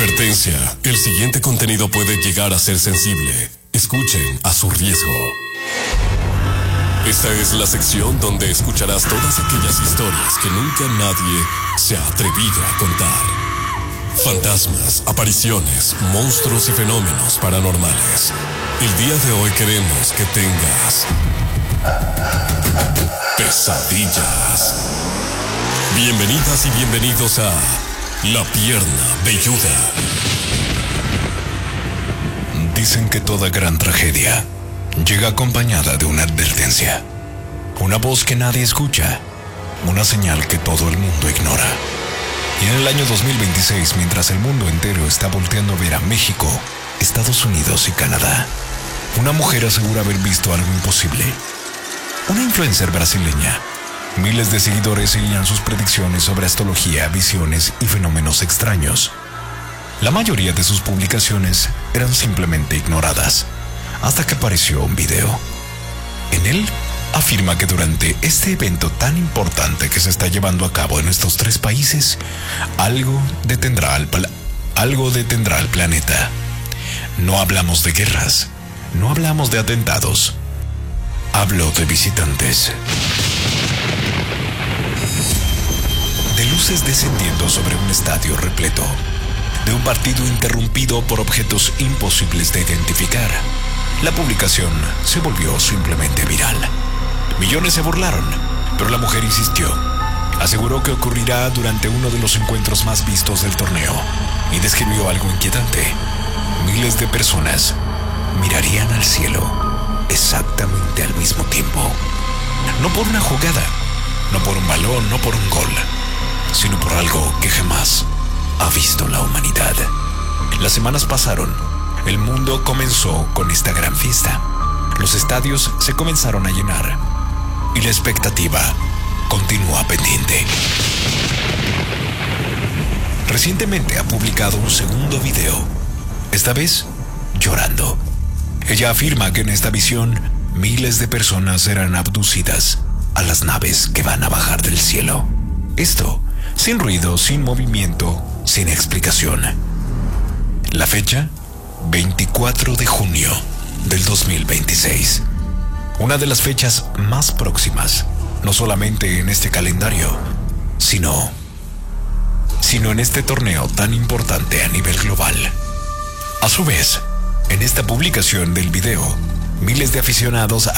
Advertencia, el siguiente contenido puede llegar a ser sensible. Escuchen a su riesgo. Esta es la sección donde escucharás todas aquellas historias que nunca nadie se ha atrevido a contar. Fantasmas, apariciones, monstruos y fenómenos paranormales. El día de hoy queremos que tengas pesadillas. Bienvenidas y bienvenidos a La Pierna Velluda. Dicen que toda gran tragedia llega acompañada de una advertencia, una voz que nadie escucha, una señal que todo el mundo ignora. Y en el año 2026, mientras el mundo entero está volteando a ver a México, Estados Unidos y Canadá, una mujer asegura haber visto algo imposible. Una influencer brasileña. Miles de seguidores seguían sus predicciones sobre astrología, visiones y fenómenos extraños. La mayoría de sus publicaciones eran simplemente ignoradas, hasta que apareció un video. En él afirma que durante este evento tan importante que se está llevando a cabo en estos tres países, algo detendrá al planeta. No hablamos de guerras, no hablamos de atentados, hablo de visitantes. De luces descendiendo sobre un estadio repleto, de un partido interrumpido por objetos imposibles de identificar. La publicación se volvió simplemente viral. Millones se burlaron, pero la mujer insistió. Aseguró que ocurrirá durante uno de los encuentros más vistos del torneo y describió algo inquietante. Miles de personas mirarían al cielo exactamente al mismo tiempo. No por una jugada, no por un balón, no por un gol, sino por algo que jamás ha visto la humanidad. Las semanas pasaron. El mundo comenzó con esta gran fiesta. Los estadios se comenzaron a llenar y la expectativa continúa pendiente. Recientemente ha publicado un segundo video, esta vez llorando. Ella afirma que en esta visión miles de personas serán abducidas a las naves que van a bajar del cielo. Esto sin ruido, sin movimiento, sin explicación. La fecha, 24 de junio del 2026. Una de las fechas más próximas, no solamente en este calendario, sino en este torneo tan importante a nivel global. A su vez, en esta publicación del video, miles de aficionados